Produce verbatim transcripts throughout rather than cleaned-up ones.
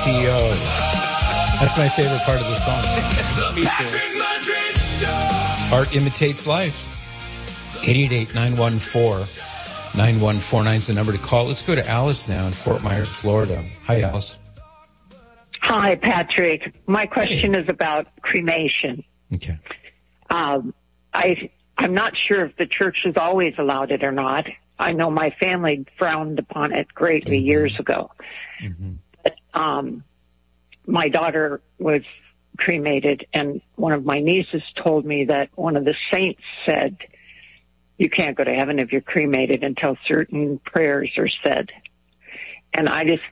T O. That's my favorite part of the song. Me too. Art imitates life. eight eight eight, nine one four, nine one four nine is the number to call. Let's go to Alice now in Fort Myers, Florida. Hi, Alice. Hi, Patrick. My question is about cremation. Okay. Um, I, I'm not sure if the church has always allowed it or not. I know my family frowned upon it greatly mm-hmm. years ago. Mm-hmm. But, um, my daughter was cremated, and one of my nieces told me that one of the saints said, you can't go to heaven if you're cremated until certain prayers are said. And I just,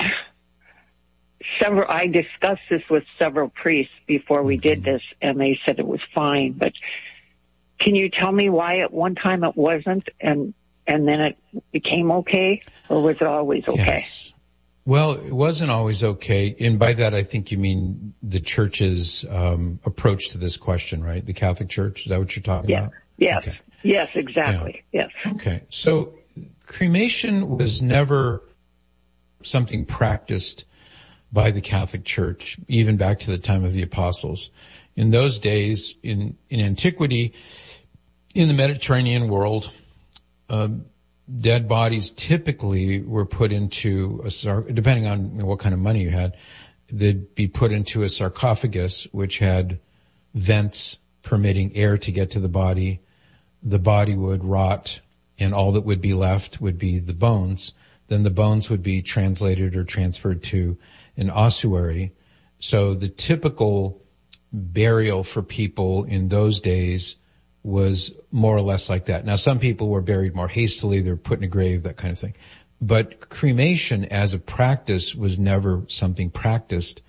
several, I discussed this with several priests before we did this, and they said it was fine. But can you tell me why at one time it wasn't, and, and then it became okay, or was it always okay? Yes. Well, it wasn't always okay. And by that, I think you mean the church's, um, approach to this question, right? The Catholic Church. Is that what you're talking yeah. about? Yes. Okay. Yes, exactly. Yeah. Yes. Okay. So cremation was never something practiced by the Catholic Church, even back to the time of the apostles. In those days, in, in antiquity, in the Mediterranean world, um, dead bodies typically were put into a, sar- depending on what kind of money you had, they'd be put into a sarcophagus, which had vents permitting air to get to the body. The body would rot, and all that would be left would be the bones. Then the bones would be translated or transferred to an ossuary. So the typical burial for people in those days was more or less like that. Now, some people were buried more hastily. They were put in a grave, that kind of thing. But cremation as a practice was never something practiced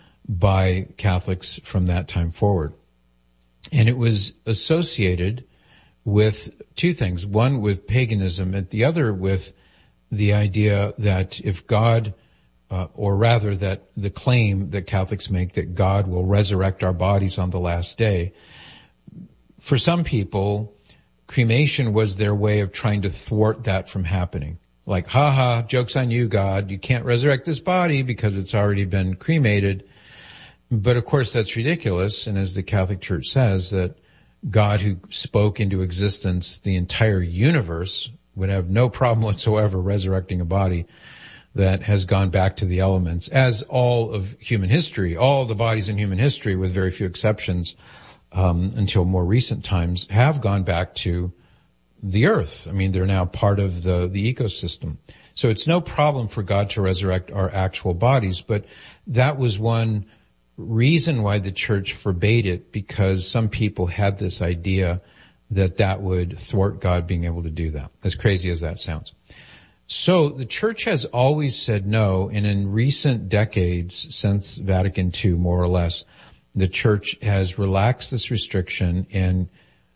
by Catholics from that time forward. And it was associated with two things. One, with paganism, and the other with the idea that if God, uh, or rather that the claim that Catholics make that God will resurrect our bodies on the last day. For some people, cremation was their way of trying to thwart that from happening. Like, ha ha, joke's on you, God. You can't resurrect this body because it's already been cremated. But of course that's ridiculous. And as the Catholic Church says, that God who spoke into existence the entire universe would have no problem whatsoever resurrecting a body that has gone back to the elements, as all of human history, all the bodies in human history, with very few exceptions, um, until more recent times, have gone back to the earth. I mean, they're now part of the, the ecosystem. So it's no problem for God to resurrect our actual bodies, but that was one reason why the church forbade it, because some people had this idea that that would thwart God being able to do that, as crazy as that sounds. So the church has always said no, and in recent decades, since Vatican Two, more or less, the church has relaxed this restriction and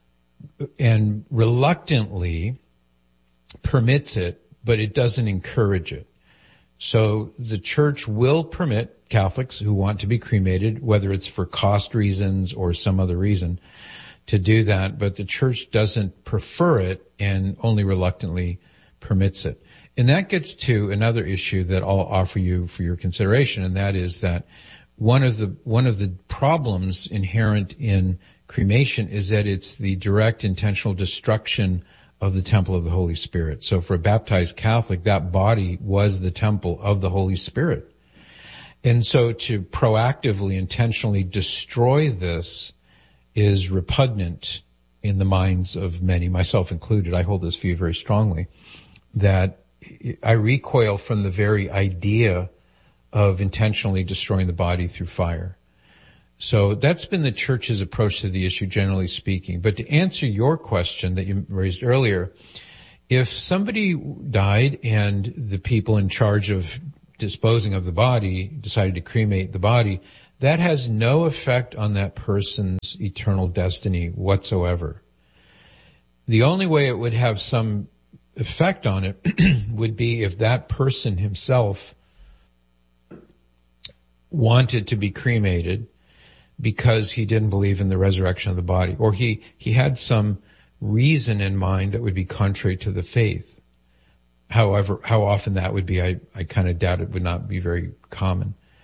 and reluctantly permits it, but it doesn't encourage it. So the church will permit Catholics who want to be cremated, whether it's for cost reasons or some other reason, to do that, but the church doesn't prefer it and only reluctantly permits it. And that gets to another issue that I'll offer you for your consideration, and that is that one of the one of the problems inherent in cremation is that it's the direct intentional destruction of the temple of the Holy Spirit. So for a baptized Catholic, that body was the temple of the Holy Spirit. And so to proactively, intentionally destroy this is repugnant in the minds of many, myself included. I hold this view very strongly, that I recoil from the very idea of intentionally destroying the body through fire. So that's been the church's approach to the issue, generally speaking. But to answer your question that you raised earlier, if somebody died and the people in charge of disposing of the body decided to cremate the body, that has no effect on that person's eternal destiny whatsoever. The only way it would have some effect on it would be if that person himself wanted to be cremated because he didn't believe in the resurrection of the body, or he, he had some reason in mind that would be contrary to the faith. However, how often that would be, I, I kind of doubt it would not be very common.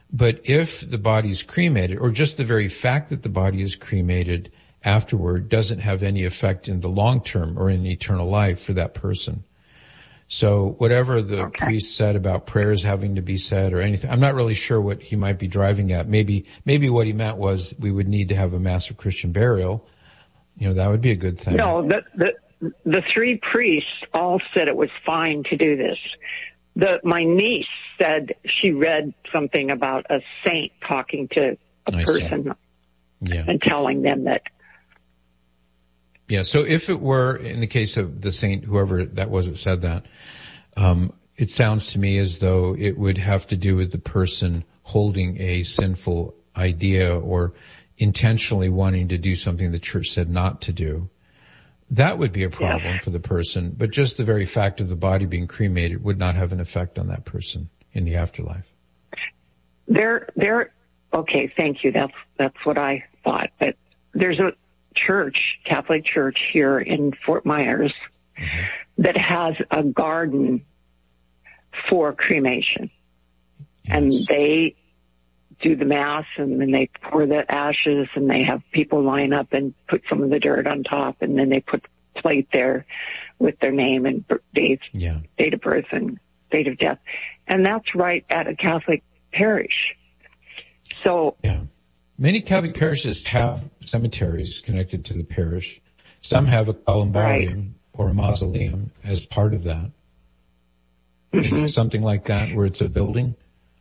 But if the body is cremated, or just the very fact that the body is cremated afterward doesn't have any effect in the long term or in eternal life for that person. So whatever the okay. priest said about prayers having to be said or anything, I'm not really sure what he might be driving at. Maybe, maybe what he meant was we would need to have a mass of Christian burial. You know, that would be a good thing. No, the, the, the three priests all said it was fine to do this. The, my niece said she read something about a saint talking to a I person yeah. and telling them that. Yeah, so if it were, in the case of the saint, whoever that was that said that, um, it sounds to me as though it would have to do with the person holding a sinful idea or intentionally wanting to do something the church said not to do. That would be a problem yes. for the person, but just the very fact of the body being cremated would not have an effect on that person in the afterlife. There, there, okay, thank you. That's, that's what I thought. But there's a church, Catholic church here in Fort Myers, mm-hmm. that has a garden for cremation. Yes. And they do the mass and then they pour the ashes and they have people line up and put some of the dirt on top and then they put a plate there with their name and date, yeah. date of birth and date of death. And that's right at a Catholic parish. So yeah. Many Catholic parishes have cemeteries connected to the parish. Some have a columbarium right. or a mausoleum as part of that. Mm-hmm. Is it something like that where it's a building?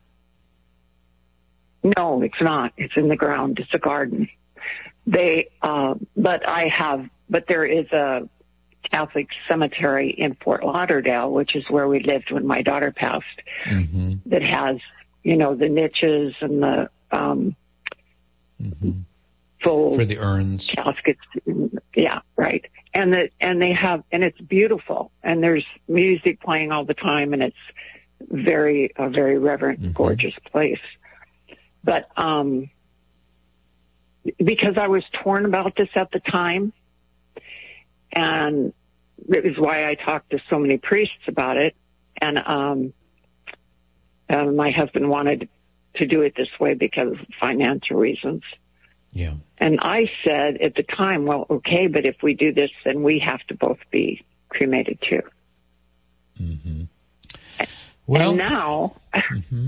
No, it's not. It's in the ground. It's a garden. They, uh, but I have, but there is a Catholic cemetery in Fort Lauderdale, which is where we lived when my daughter passed, mm-hmm. that has, you know, the niches and the, um, mm-hmm. full for the urns, caskets. Yeah, right. And the, and they have, and it's beautiful and there's music playing all the time and it's very, a very reverent, mm-hmm. gorgeous place. But, um, because I was torn about this at the time, and it was why I talked to so many priests about it, and, um, uh, my husband wanted to do it this way because of financial reasons. Yeah. And I said at the time, well, okay, but if we do this, then we have to both be cremated too. Mm-hmm. Well, and now, mm-hmm.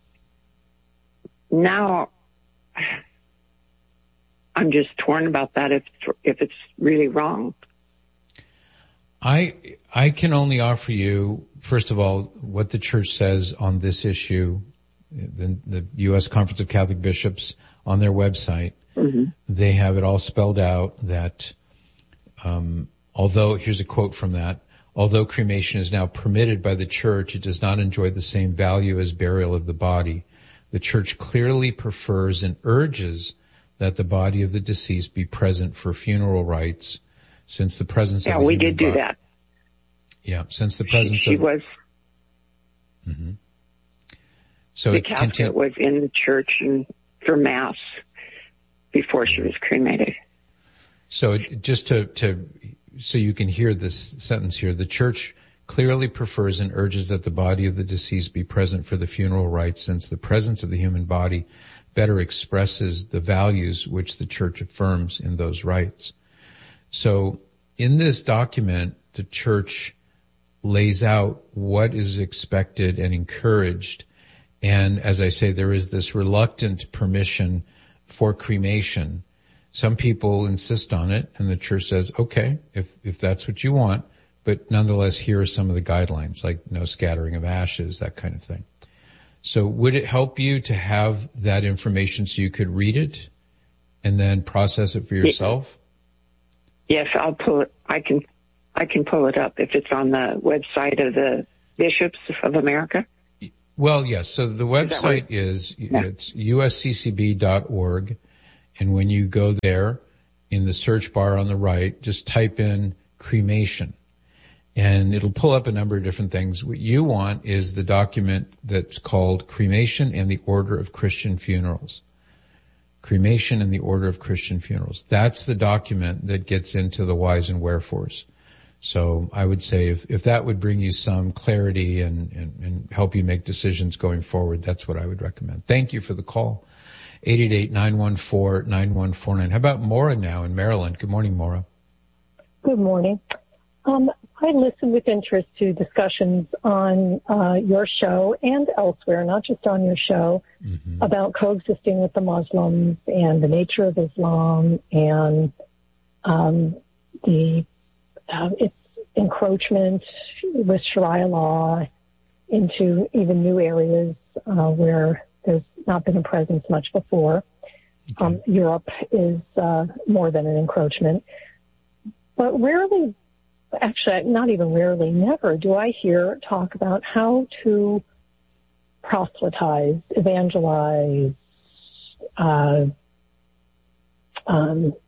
now I'm just torn about that if if it's really wrong. I I can only offer you, first of all, what the church says on this issue. The, the U S Conference of Catholic Bishops on their website, mm-hmm. they have it all spelled out that um, although, here's a quote from that, although cremation is now permitted by the church, it does not enjoy the same value as burial of the body. The church clearly prefers and urges that the body of the deceased be present for funeral rites, since the presence yeah, of the we human did do body, that. Yeah, since the presence she, she of... was... Mm-hmm. So the casket continu- was in the church and for mass before she was cremated. So just to, to, so you can hear this sentence here, the church clearly prefers and urges that the body of the deceased be present for the funeral rites, since the presence of the human body better expresses the values which the church affirms in those rites. So in this document, the church lays out what is expected and encouraged. And as I say, there is this reluctant permission for cremation. Some people insist on it, and the church says, okay, if, if that's what you want, but nonetheless, here are some of the guidelines, like no scattering of ashes, that kind of thing. So would it help you to have that information so you could read it and then process it for yourself? Yes, I'll pull it. I can, I can pull it up if it's on the website of the Bishops of America. Well, yes. So the website is, yeah. it's U S C C B dot org. And when you go there in the search bar on the right, just type in cremation and it'll pull up a number of different things. What you want is the document that's called Cremation and the Order of Christian Funerals. Cremation and the Order of Christian Funerals. That's the document that gets into the whys and wherefores. So I would say if, if that would bring you some clarity and, and, and help you make decisions going forward, that's what I would recommend. Thank you for the call. eight eight eight, nine one four, nine one four nine. How about Maura now in Maryland? Good morning, Maura. Good morning. Um, I listen with interest to discussions on uh, your show and elsewhere, not just on your show, mm-hmm. about coexisting with the Muslims and the nature of Islam and um, the uh, its encroachment with Sharia law into even new areas uh, where there's not been a presence much before. Okay. Um, Europe is uh, more than an encroachment. But rarely, actually not even rarely, never do I hear talk about how to proselytize, evangelize. Uh, um,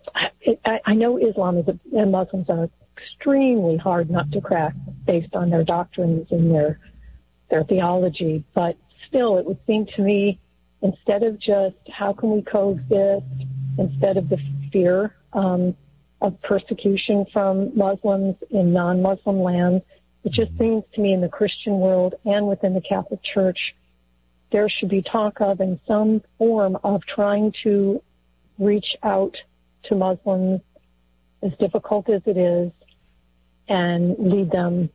I, I know Islam is a, and Muslims are extremely hard nut to crack based on their doctrines and their their theology, but still, it would seem to me, instead of just how can we coexist, instead of the fear um, of persecution from Muslims in non-Muslim lands, it just seems to me in the Christian world and within the Catholic Church, there should be talk of in some form of trying to reach out to Muslims, as difficult as it is, and lead them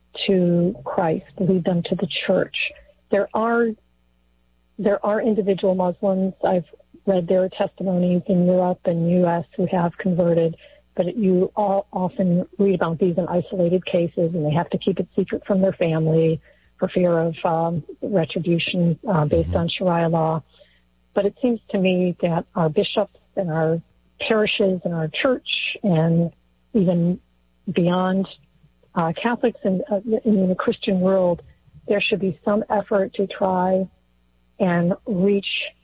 to Christ, lead them to the church. There are there are individual Muslims. I've read their testimonies in Europe and U S who have converted, but you all often read about these in isolated cases, and they have to keep it secret from their family for fear of um, retribution uh, based mm-hmm. on Sharia law. But it seems to me that our bishops and our parishes and our church and even beyond uh, Catholics in, uh, in the Christian world, there should be some effort to try and reach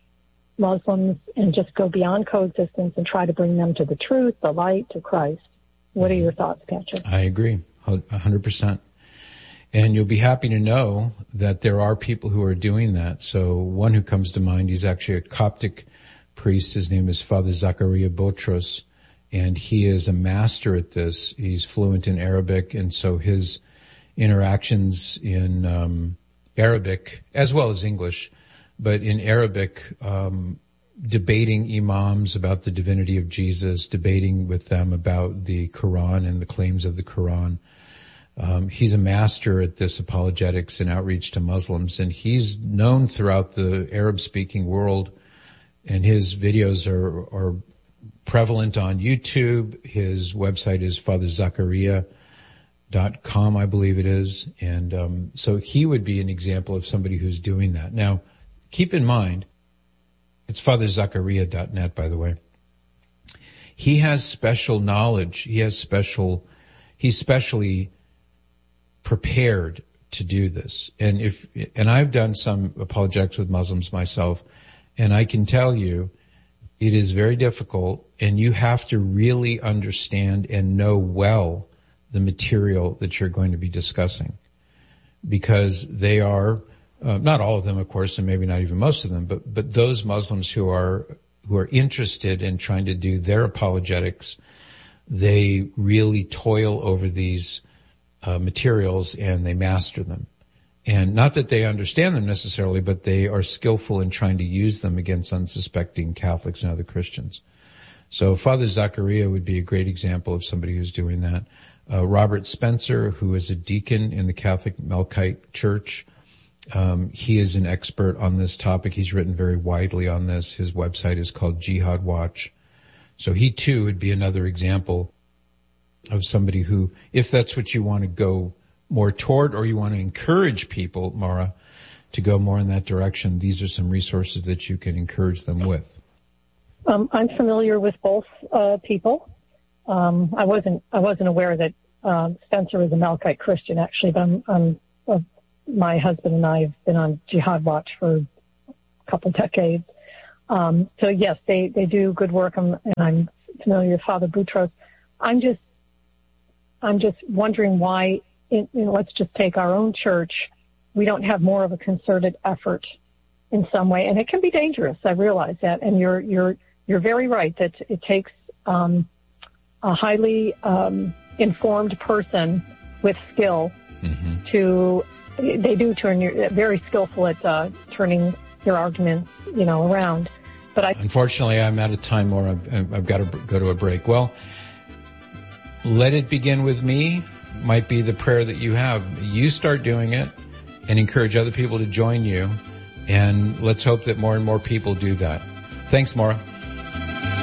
Muslims and just go beyond coexistence and try to bring them to the truth, the light, to Christ. What are your thoughts, Patrick? I agree, one hundred percent. And you'll be happy to know that there are people who are doing that. So one who comes to mind, he's actually a Coptic priest. His name is Father Zachariah Botros, and he is a master at this. He's fluent in Arabic, and so his interactions in um, Arabic, as well as English, but in Arabic, um, debating imams about the divinity of Jesus, debating with them about the Quran and the claims of the Quran. Um, he's a master at this apologetics and outreach to Muslims, and he's known throughout the Arab-speaking world, and his videos are, are prevalent on YouTube. His website is father zachariah dot com, I believe it is, and um, so he would be an example of somebody who's doing that. Now, keep in mind, it's father zachariah dot net, by the way. He has special knowledge. He has special, he's specially prepared to do this. And if, and I've done some apologetics with Muslims myself, and I can tell you, it is very difficult, and you have to really understand and know well the material that you're going to be discussing, because they are, uh, not all of them, of course, and maybe not even most of them, but, but those Muslims who are, who are interested in trying to do their apologetics, they really toil over these uh, materials and they master them. And not that they understand them necessarily, but they are skillful in trying to use them against unsuspecting Catholics and other Christians. So Father Zachariah would be a great example of somebody who's doing that. Uh, Robert Spencer, who is a deacon in the Catholic Melkite Church, um, he is an expert on this topic. He's written very widely on this. His website is called Jihad Watch. So he too would be another example of somebody who, if that's what you want to go more toward, or you want to encourage people, Maura, to go more in that direction, these are some resources that you can encourage them with. Um, I'm familiar with both uh, people. Um, I wasn't I wasn't aware that um, Spencer was a Melkite Christian, actually, but I'm, I'm, uh, my husband and I have been on Jihad Watch for a couple decades. Um, so yes, they, they do good work, I'm, and I'm familiar with Father Boutros. I'm just I'm just wondering why. In, you know, let's just take our own church. We don't have more of a concerted effort in some way, and it can be dangerous. I realize that, and you're you're you're very right that it takes um, a highly um, informed person with skill mm-hmm. to, they do turn your, very skillful at uh, turning your arguments, you know, around. But I, unfortunately, I'm out of time, or I've, I've got to go to a break. Well, let it begin with me might be the prayer that you have. You start doing it and encourage other people to join you. And let's hope that more and more people do that. Thanks, Maura.